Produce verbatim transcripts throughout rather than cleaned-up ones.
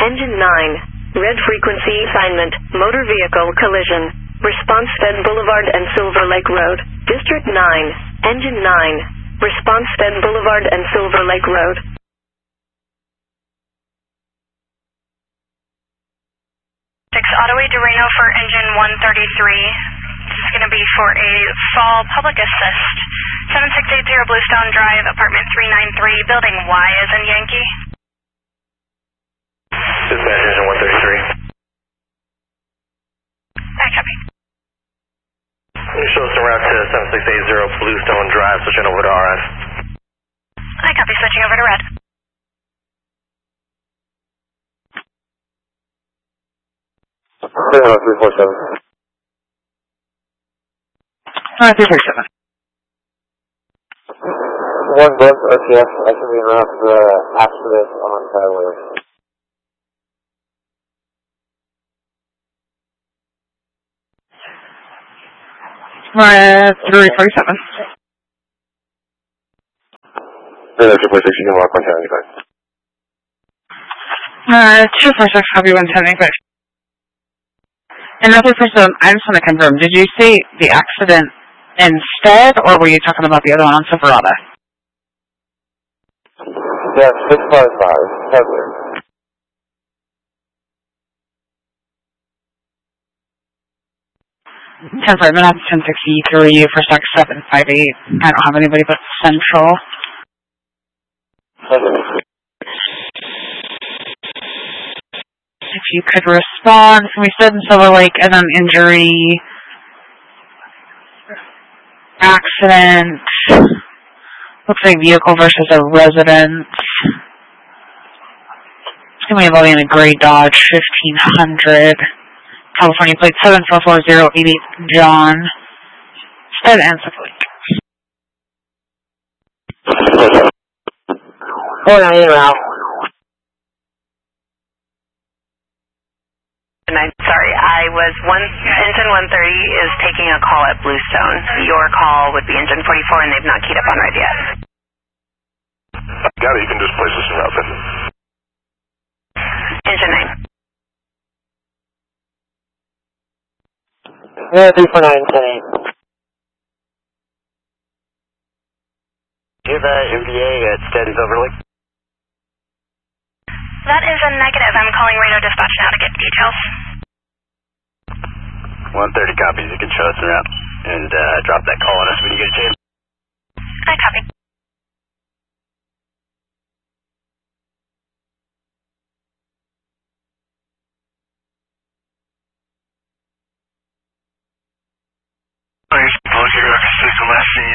Engine nine. Red frequency assignment. Motor vehicle collision. Response Fed Boulevard and Silver Lake Road. District nine. Engine nine. Response Fed Boulevard and Silver Lake Road. six Ottaway Durango for engine one thirty-three. This is going to be for a fall public assist. seven six eight zero Bluestone Drive, apartment three ninety-three, building Y as in Yankee. Dispatch engine one thirty-three. I copy. You show us en route to seven six eight zero Bluestone Drive, switching over to R F. I copy, switching over to red. Zero three four seven. Uh, three four seven. One bus R T F, I can be en route to the accident on Highway. Uh, three four seven. Zero three four six, you can walk one seventy-five. Uh, two four six, copy one seventy-five. Another person, I just want to confirm, did you say the accident instead, or were you talking about the other one on Silverado? Yeah, six five five, Heather. ten five, I'm ten sixty-three for stock seven five eight. I don't have anybody but Central. If you could respond, we said in Silver Lake, and then injury, accident, looks like vehicle versus a residence. And we have only in a gray Dodge fifteen hundred, California plate seven four four zero eight eight, John. Instead, and Silver Lake. Oh, nine in route. Sorry, I was one, engine one thirty is taking a call at Bluestone. Your call would be engine forty-four, and they've not keyed up on red yet. Got it, you can just place this in route then. Engine nine. Yeah, three four nine, ten eight. Do you have an M D A at Stanton's Overlake? That is a negative. I'm calling Reno Dispatch now to get details. one thirty copies, you can show us en route and uh, drop that call on us when you get a chance. I copy. Station last seen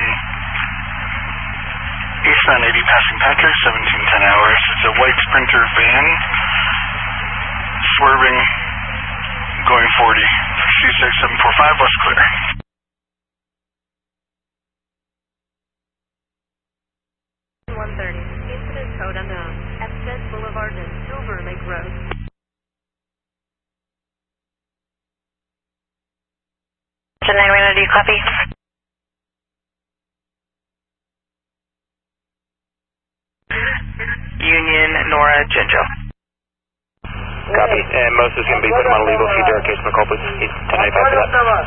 eastbound eighty passing Patrick, seventeen ten hours. It's a white Sprinter van, swerving, going forty. C six seven four five, west clear. one thirty. Incident code unknown. Epstead Boulevard and Silver Lake Road. nine Reno, do you copy? Union, Nora, Genjo. Copy. And Moses can be put him on a legal feeder in case McCall, please. He's ten ninety-five for that.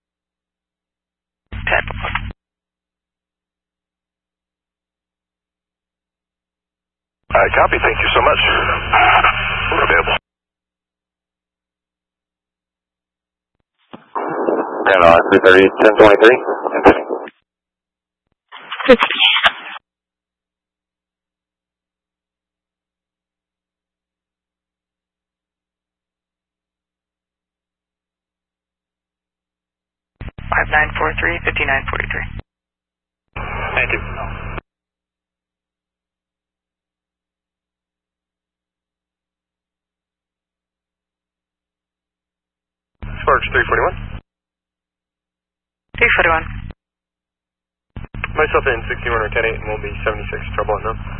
ten. Alright, copy. Thank you so much. We're available. And on three thirty, ten twenty-three. fifty. five nine four three, fifty-nine forty-three. Thank you. Sparks three forty-one. three forty-one. Myself in sixty-one or ten eight and we'll be seventy-six, trouble unknown.